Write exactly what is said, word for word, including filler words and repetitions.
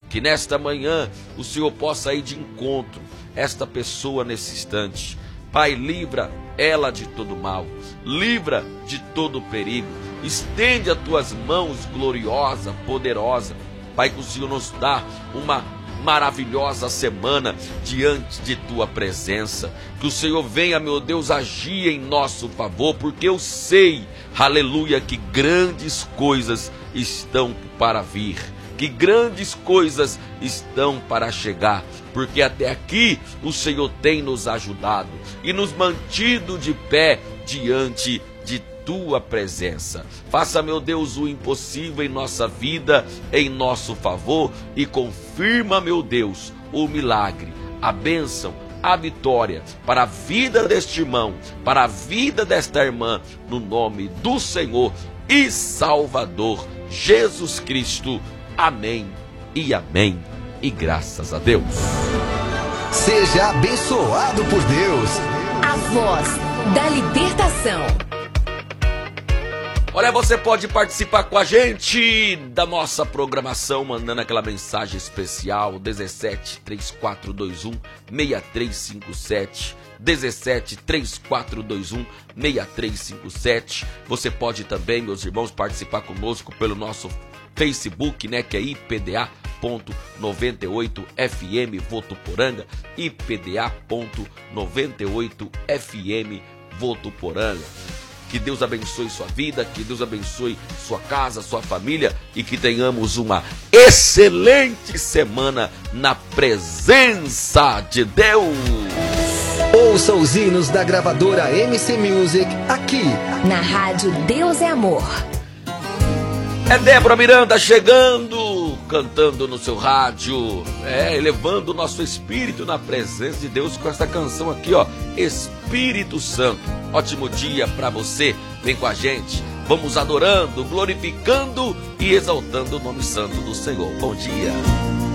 Que nesta manhã o Senhor possa ir de encontro a esta pessoa nesse instante. Pai, livra ela de todo mal, livra de todo perigo, estende as tuas mãos gloriosa, poderosa. Pai, que o Senhor nos dá uma maravilhosa semana diante de tua presença. Que o Senhor venha, meu Deus, agir em nosso favor, porque eu sei, aleluia, que grandes coisas estão para vir, que grandes coisas estão para chegar, porque até aqui o Senhor tem nos ajudado e nos mantido de pé diante de tua presença. Faça, meu Deus, o impossível em nossa vida, em nosso favor, e confirma, meu Deus, o milagre, a bênção, a vitória para a vida deste irmão, para a vida desta irmã, no nome do Senhor e Salvador Jesus Cristo. Amém e amém, e graças a Deus. Seja abençoado por Deus. A voz da libertação. Olha, você pode participar com a gente da nossa programação, mandando aquela mensagem especial, dezessete, três quatro dois um, seis três cinco sete, dezessete, três quatro dois um, seis três cinco sete. Você pode também, meus irmãos, participar conosco pelo nosso Facebook, né, que é I P D A ponto noventa e oito F M Votuporanga, I P D A ponto noventa e oito F M Votuporanga. Que Deus abençoe sua vida, que Deus abençoe sua casa, sua família, e que tenhamos uma excelente semana na presença de Deus. Ouça os hinos da gravadora M C Music aqui na rádio Deus é Amor. É Débora Miranda chegando, cantando no seu rádio, é, elevando o nosso espírito na presença de Deus com essa canção aqui, ó, Espírito Santo. Ótimo dia para você, vem com a gente, vamos adorando, glorificando e exaltando o nome santo do Senhor. Bom dia.